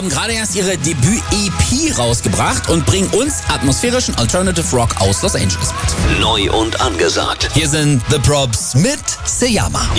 haben gerade erst ihre Debüt-EP rausgebracht und bringen uns atmosphärischen Alternative Rock aus Los Angeles mit. Neu und angesagt. Hier sind The Probs mit Seyama.